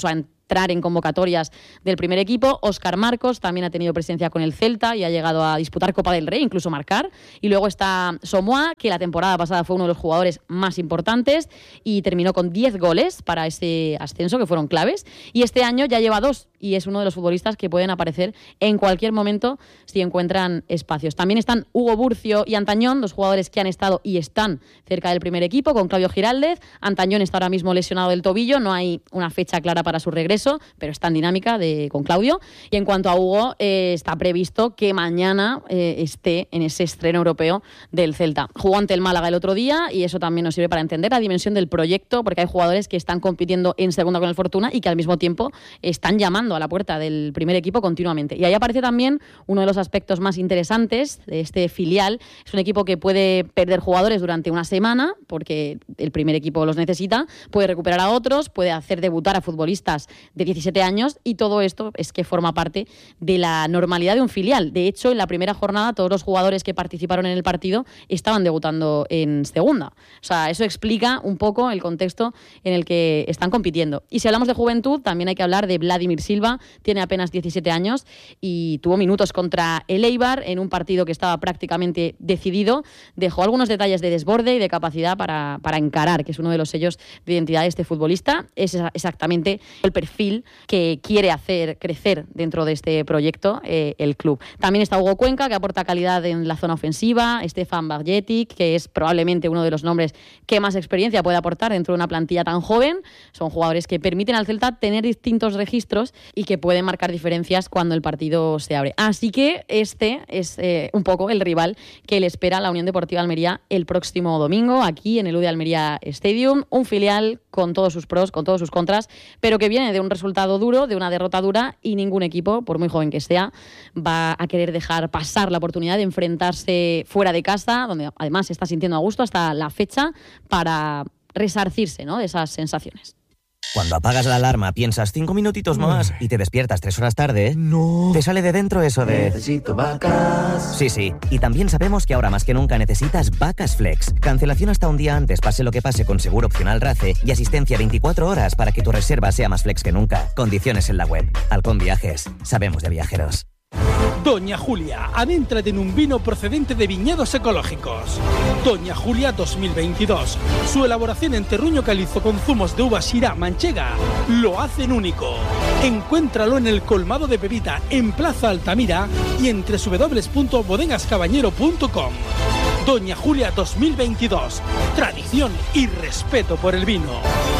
entrar en convocatorias del primer equipo. Óscar Marcos también ha tenido presencia con el Celta y ha llegado a disputar Copa del Rey, incluso marcar. Y luego está Somoa, que la temporada pasada fue uno de los jugadores más importantes y terminó con diez goles para ese ascenso, que fueron claves. Y este año ya lleva dos y es uno de los futbolistas que pueden aparecer en cualquier momento si encuentran espacios. También están Hugo Burcio y Antañón, dos jugadores que han estado y están cerca del primer equipo, con Claudio Giraldez. Antañón está ahora mismo lesionado del tobillo, no hay una fecha clara para su regreso, pero está en dinámica de, con Claudio. Y en cuanto a Hugo, eh, está previsto que mañana eh, esté en ese estreno europeo del Celta. Jugó ante el Málaga el otro día y eso también nos sirve para entender la dimensión del proyecto, porque hay jugadores que están compitiendo en segunda con el Fortuna y que al mismo tiempo están llamando a la puerta del primer equipo continuamente. Y ahí aparece también uno de los aspectos más interesantes de este filial. Es un equipo que puede perder jugadores durante una semana, porque el primer equipo los necesita, puede recuperar a otros, puede hacer debutar a futbolistas de diecisiete años, y todo esto es que forma parte de la normalidad de un filial. De hecho, en la primera jornada todos los jugadores que participaron en el partido estaban debutando en segunda. O sea, eso explica un poco el contexto en el que están compitiendo. Y si hablamos de juventud, también hay que hablar de Vladimir Silva. Tiene apenas diecisiete años y tuvo minutos contra el Eibar en un partido que estaba prácticamente decidido. Dejó algunos detalles de desborde y de capacidad para, para encarar, que es uno de los sellos de identidad de este futbolista. Es exactamente el perfil que quiere hacer crecer dentro de este proyecto eh, el club. También está Hugo Cuenca, que aporta calidad en la zona ofensiva. Stefan Bargetic, que es probablemente uno de los nombres que más experiencia puede aportar dentro de una plantilla tan joven. Son jugadores que permiten al Celta tener distintos registros y que pueden marcar diferencias cuando el partido se abre. Así que este es eh, un poco el rival que le espera a la Unión Deportiva Almería el próximo domingo, aquí en el U D Almería Stadium. Un filial con todos sus pros, con todos sus contras, pero que viene de un resultado duro, de una derrota dura, y ningún equipo, por muy joven que sea, va a querer dejar pasar la oportunidad de enfrentarse fuera de casa, donde además se está sintiendo a gusto hasta la fecha, para resarcirse, ¿no?, de esas sensaciones. Cuando apagas la alarma piensas cinco minutitos más y te despiertas tres horas tarde, no. Te sale de dentro eso de... Necesito vacas. Sí, sí. Y también sabemos que ahora más que nunca necesitas Vacas Flex. Cancelación hasta un día antes, pase lo que pase, con seguro opcional RACE y asistencia veinticuatro horas para que tu reserva sea más flex que nunca. Condiciones en la web. Halcón Viajes. Sabemos de viajeros. Doña Julia, adéntrate en un vino procedente de viñedos ecológicos. Doña Julia dos mil veintidós. Su elaboración en terruño calizo con zumos de uva Syrah manchega lo hacen único. Encuéntralo en el colmado de Pepita, en Plaza Altamira, y en doble u doble u doble u punto bodegas cabañero punto com. Doña Julia dos mil veintidós. Tradición y respeto por el vino.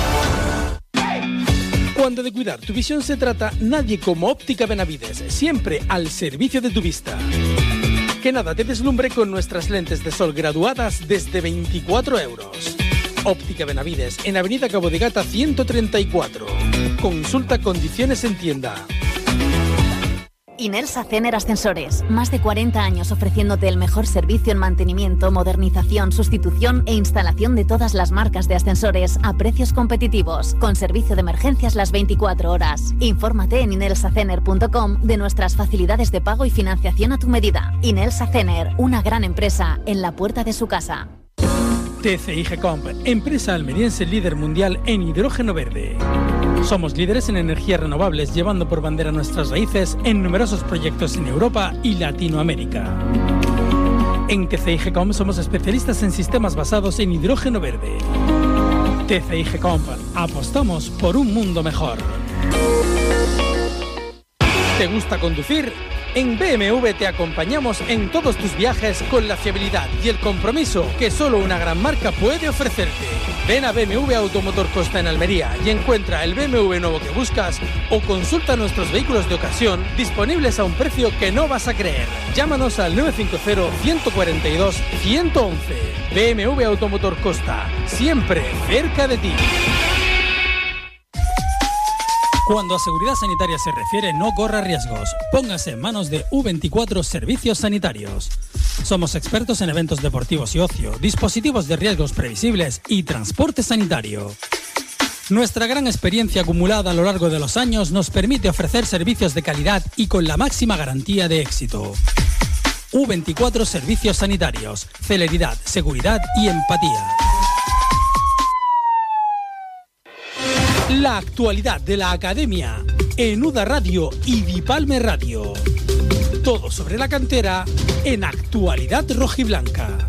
Cuando de cuidar tu visión se trata, nadie como Óptica Benavides, siempre al servicio de tu vista. Que nada te deslumbre con nuestras lentes de sol graduadas desde veinticuatro euros. Óptica Benavides, en Avenida Cabo de Gata ciento treinta y cuatro. Consulta condiciones en tienda. Inelsa Cener Ascensores. Más de cuarenta años ofreciéndote el mejor servicio en mantenimiento, modernización, sustitución e instalación de todas las marcas de ascensores a precios competitivos, con servicio de emergencias las veinticuatro horas. Infórmate en inelsa cener punto com de nuestras facilidades de pago y financiación a tu medida. Inelsa Cener, una gran empresa en la puerta de su casa. T C I G-Comp, empresa almeriense líder mundial en hidrógeno verde. Somos líderes en energías renovables, llevando por bandera nuestras raíces en numerosos proyectos en Europa y Latinoamérica. En T C I G-Comp somos especialistas en sistemas basados en hidrógeno verde. T C I G-Comp, apostamos por un mundo mejor. ¿Te gusta conducir? En B M W te acompañamos en todos tus viajes con la fiabilidad y el compromiso que solo una gran marca puede ofrecerte. Ven a B M W Automotor Costa en Almería y encuentra el B M W nuevo que buscas, o consulta nuestros vehículos de ocasión disponibles a un precio que no vas a creer. Llámanos al nueve cinco cero, uno cuatro dos, uno uno uno. B M W Automotor Costa, siempre cerca de ti. Cuando a seguridad sanitaria se refiere, no corra riesgos. Póngase en manos de U veinticuatro Servicios Sanitarios. Somos expertos en eventos deportivos y ocio, dispositivos de riesgos previsibles y transporte sanitario. Nuestra gran experiencia acumulada a lo largo de los años nos permite ofrecer servicios de calidad y con la máxima garantía de éxito. U veinticuatro Servicios Sanitarios. Celeridad, seguridad y empatía. La actualidad de la academia en U D A Radio y Dipalme Radio. Todo sobre la cantera en Actualidad Rojiblanca.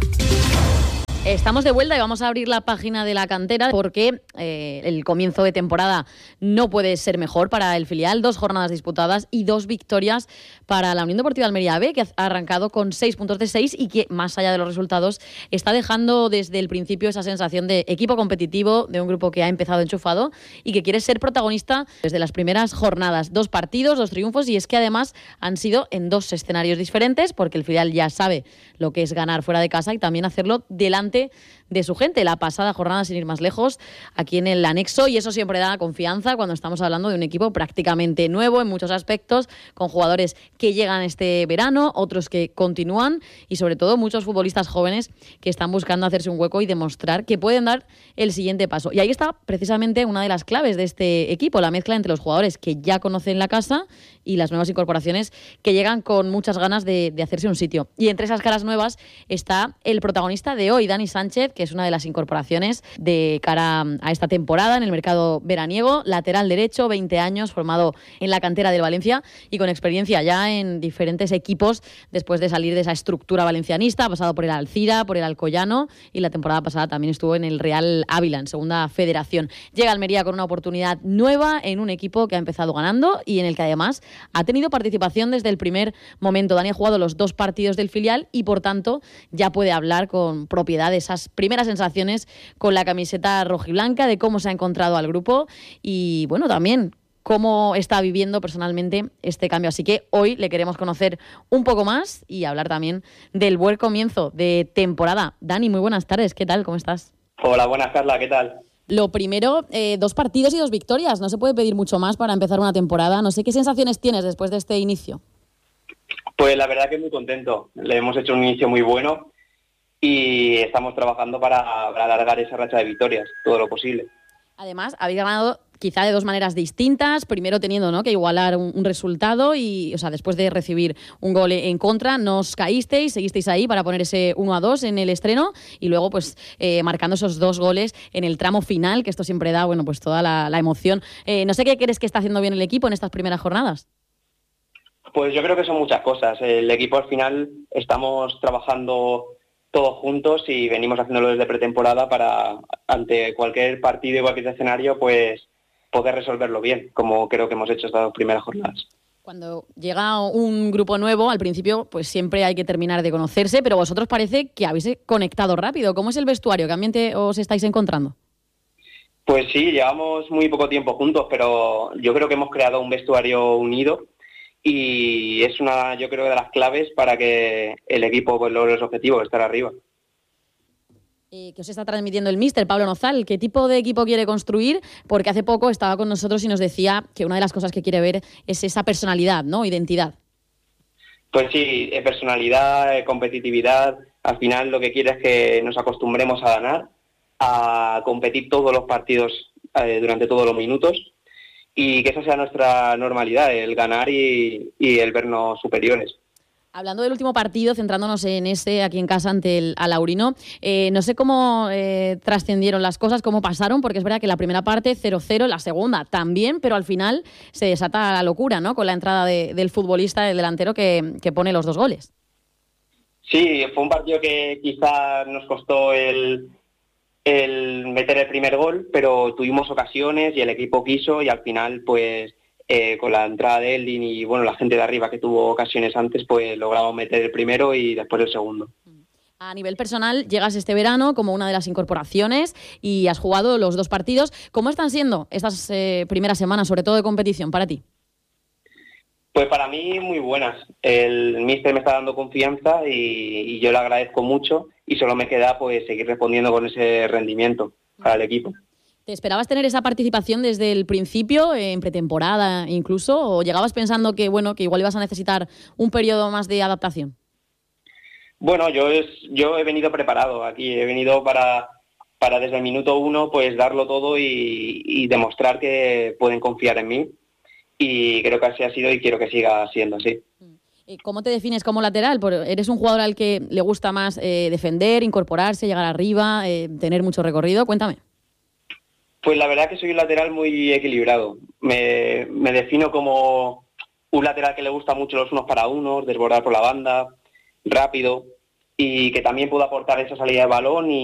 Estamos de vuelta y vamos a abrir la página de la cantera porque eh, el comienzo de temporada no puede ser mejor para el filial. Dos jornadas disputadas y dos victorias para la Unión Deportiva Almería B, que ha arrancado con seis puntos de seis y que, más allá de los resultados, está dejando desde el principio esa sensación de equipo competitivo, de un grupo que ha empezado enchufado y que quiere ser protagonista desde las primeras jornadas. Dos partidos, dos triunfos, y es que además han sido en dos escenarios diferentes, porque el filial ya sabe lo que es ganar fuera de casa y también hacerlo delante de su gente. La pasada jornada, sin ir más lejos, aquí en el anexo, y eso siempre da confianza cuando estamos hablando de un equipo prácticamente nuevo en muchos aspectos, con jugadores que llegan este verano, otros que continúan y sobre todo muchos futbolistas jóvenes que están buscando hacerse un hueco y demostrar que pueden dar el siguiente paso. Y ahí está precisamente una de las claves de este equipo, la mezcla entre los jugadores que ya conocen la casa y las nuevas incorporaciones que llegan con muchas ganas de, de hacerse un sitio. Y entre esas caras nuevas está el protagonista de hoy, Dani Sánchez, que es una de las incorporaciones de cara a esta temporada en el mercado veraniego, lateral derecho, veinte años, formado en la cantera del Valencia y con experiencia ya en diferentes equipos después de salir de esa estructura valencianista. Ha pasado por el Alcira, por el Alcoyano y la temporada pasada también estuvo en el Real Ávila, en segunda federación. Llega a Almería con una oportunidad nueva en un equipo que ha empezado ganando y en el que además ha tenido participación desde el primer momento. Dani ha jugado los dos partidos del filial y por tanto ya puede hablar con propiedad de esas primeras sensaciones con la camiseta rojiblanca, de cómo se ha encontrado al grupo y bueno, también cómo está viviendo personalmente este cambio. Así que hoy le queremos conocer un poco más y hablar también del buen comienzo de temporada. Dani, muy buenas tardes, ¿qué tal? ¿Cómo estás? Hola, buenas, Carla, ¿qué tal? Lo primero, eh, dos partidos y dos victorias. No se puede pedir mucho más para empezar una temporada. No sé qué sensaciones tienes después de este inicio. Pues la verdad que muy contento. Le hemos hecho un inicio muy bueno y estamos trabajando para, para alargar esa racha de victorias, todo lo posible. Además, habéis ganado quizá de dos maneras distintas, primero teniendo, ¿no?, que igualar un, un resultado y, o sea, después de recibir un gol en contra, no os caísteis, seguisteis ahí para poner ese uno a dos en el estreno y luego, pues, eh, marcando esos dos goles en el tramo final, que esto siempre da, bueno, pues toda la, la emoción. Eh, no sé qué crees que está haciendo bien el equipo en estas primeras jornadas. Pues yo creo que son muchas cosas. El equipo al final estamos trabajando todos juntos y venimos haciéndolo desde pretemporada para, ante cualquier partido y cualquier escenario, pues poder resolverlo bien, como creo que hemos hecho estas dos primeras jornadas. Cuando llega un grupo nuevo, al principio pues siempre hay que terminar de conocerse, pero vosotros parece que habéis conectado rápido. ¿Cómo es el vestuario? ¿Qué ambiente os estáis encontrando? Pues sí, llevamos muy poco tiempo juntos, pero yo creo que hemos creado un vestuario unido y es una, yo creo, de las claves para que el equipo pues, logre los objetivos, estar arriba. Eh, ¿Qué os está transmitiendo el míster, Pablo Nozal? ¿Qué tipo de equipo quiere construir? Porque hace poco estaba con nosotros y nos decía que una de las cosas que quiere ver es esa personalidad, ¿no? Identidad. Pues sí, personalidad, competitividad. Al final lo que quiere es que nos acostumbremos a ganar, a competir todos los partidos eh, durante todos los minutos y que esa sea nuestra normalidad, el ganar y, y el vernos superiores. Hablando del último partido, centrándonos en ese aquí en casa ante el Alaurino, eh, no sé cómo eh, trascendieron las cosas, cómo pasaron, porque es verdad que la primera parte cero cero, la segunda también, pero al final se desata la locura, ¿no?, con la entrada de, del futbolista, el delantero que, que pone los dos goles. Sí, fue un partido que quizá nos costó el, el meter el primer gol, pero tuvimos ocasiones y el equipo quiso y al final, pues, Eh, con la entrada de Eldin y bueno la gente de arriba que tuvo ocasiones antes, pues logramos meter el primero y después el segundo. A nivel personal, llegas este verano como una de las incorporaciones y has jugado los dos partidos. ¿Cómo están siendo estas eh, primeras semanas, sobre todo de competición, para ti? Pues para mí muy buenas. El míster me está dando confianza y, y yo le agradezco mucho y solo me queda pues seguir respondiendo con ese rendimiento para el equipo. ¿Te esperabas tener esa participación desde el principio, en pretemporada incluso, o llegabas pensando que bueno que igual ibas a necesitar un periodo más de adaptación? Bueno, yo es, yo he venido preparado aquí, he venido para, para desde el minuto uno pues darlo todo y, y demostrar que pueden confiar en mí y creo que así ha sido y quiero que siga siendo así. ¿Cómo te defines como lateral? ¿Eres un jugador al que le gusta más eh, defender, incorporarse, llegar arriba, eh, tener mucho recorrido? Cuéntame. Pues la verdad que soy un lateral muy equilibrado. Me, me defino como un lateral que le gusta mucho los unos para unos, desbordar por la banda, rápido, y que también pueda aportar esa salida de balón y